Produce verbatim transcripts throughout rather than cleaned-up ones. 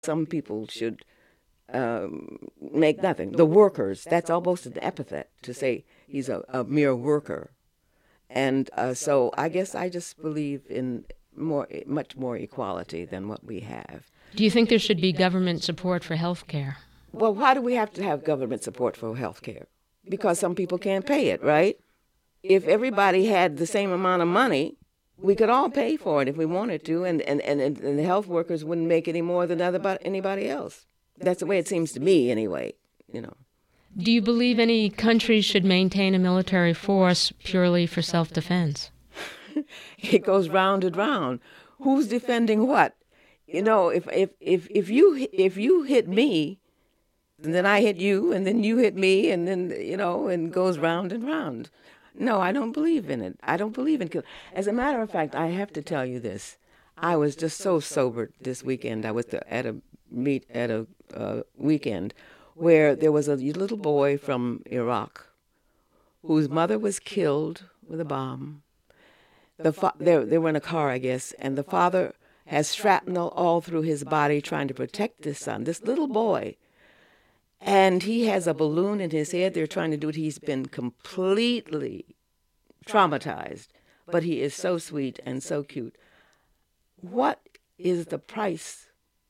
Some people should um, make nothing. The workers, that's almost an epithet to say he's a, a mere worker. And uh, so I guess I just believe in more, much more equality than what we have. Do you think there should be government support for health care? Well, why do we have to have government support for health care? Because some people can't pay it, right? If everybody had the same amount of money, we could all pay for it if we wanted to, and, and, and, and the health workers wouldn't make any more than other, anybody else. That's the way it seems to me, anyway, you know. Do you believe any country should maintain a military force purely for self-defense? It goes round and round. Who's defending what? You know, if if if if you if you hit me, and then I hit you, and then you hit me, and then, you know, and goes round and round. No, I don't believe in it. I don't believe in killing. As a matter of fact, I have to tell you this. I was just so sobered this weekend. I was at a meet at a uh, weekend where there was a little boy from Iraq whose mother was killed with a bomb. The fa- they, they were in a car, I guess, and the father has shrapnel all through his body trying to protect his son, this little boy. And he has a balloon in his head. They're trying to do it. He's been completely traumatized, but he is so sweet and so cute. What is the price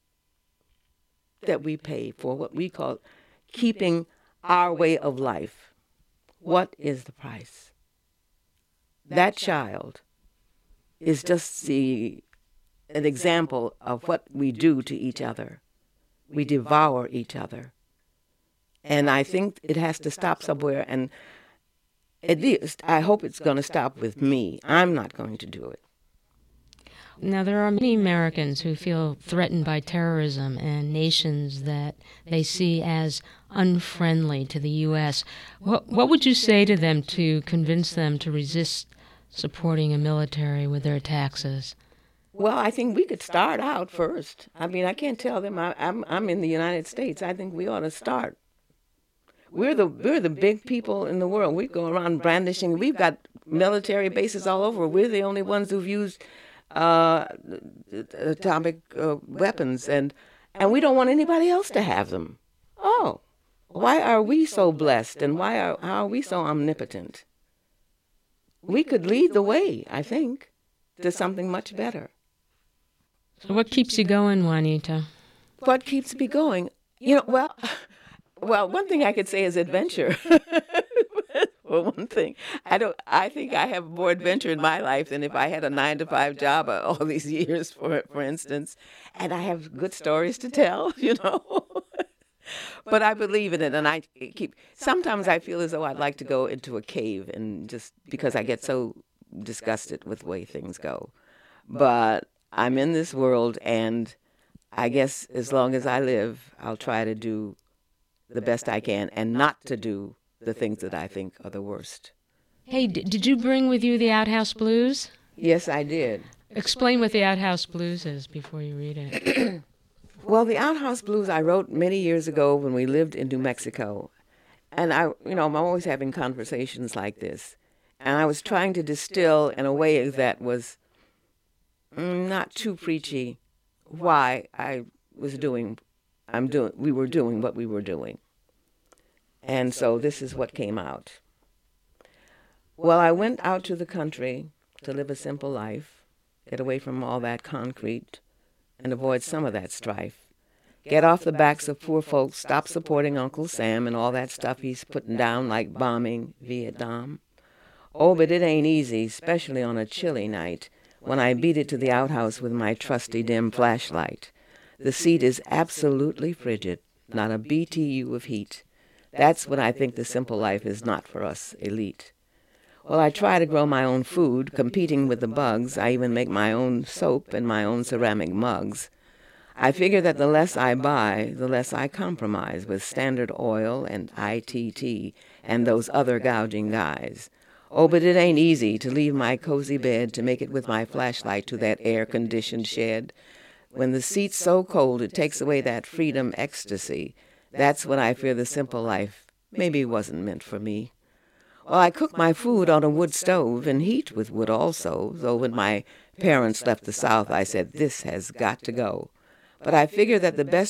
that we pay for what we call keeping our way of life? What is the price? That child is just the, an example of what we do to each other. We devour each other. And I think it has to stop somewhere, and at least I hope it's going to stop with me. I'm not going to do it. Now, there are many Americans who feel threatened by terrorism and nations that they see as unfriendly to the U S. What, what would you say to them to convince them to resist supporting a military with their taxes? Well, I think we could start out first. I mean, I can't tell them I, I'm, I'm in the United States. I think we ought to start. We're the we're the big people in the world. We go around brandishing. We've got military bases all over. We're the only ones who've used uh, atomic uh, weapons, and and we don't want anybody else to have them. Oh, why are we so blessed, and why are how are we so omnipotent? We could lead the way, I think, to something much better. So, what keeps you going, Juanita? What keeps me going? You know, well. Well, one thing I could say is adventure. Well, one thing, I don't. I think I have more adventure in my life than if I had a nine to five job all these years, for for instance. And I have good stories to tell, you know. But I believe in it, and I keep. Sometimes I feel as though I'd like to go into a cave, and just because I get so disgusted with the way things go. But I'm in this world, and I guess as long as I live, I'll try to do the best I can, and not to do the things that I think are the worst. Hey, d- did you bring with you the Outhouse Blues? Yes, I did. Explain what the Outhouse Blues is before you read it. Well, the Outhouse Blues I wrote many years ago when we lived in New Mexico. And I, you know, I'm always having conversations like this. And I was trying to distill in a way that was not too preachy why I was doing I'm doing, we were doing what we were doing. And so this is what came out. Well, I went out to the country to live a simple life, get away from all that concrete, and avoid some of that strife. Get off the backs of poor folks, stop supporting Uncle Sam and all that stuff he's putting down like bombing Vietnam. Oh, but it ain't easy, especially on a chilly night, when I beat it to the outhouse with my trusty dim flashlight. The seat is absolutely frigid, not a B T U of heat. That's when I think the simple life is not for us elite. Well, I try to grow my own food, competing with the bugs. I even make my own soap and my own ceramic mugs. I figure that the less I buy, the less I compromise with Standard Oil and I T T and those other gouging guys. Oh, but it ain't easy to leave my cozy bed to make it with my flashlight to that air-conditioned shed. When the seat's so cold it takes away that freedom ecstasy, that's when I fear the simple life maybe wasn't meant for me. Well, I cook my food on a wood stove and heat with wood also, though when my parents left the South I said, this has got to go. But I figure that the best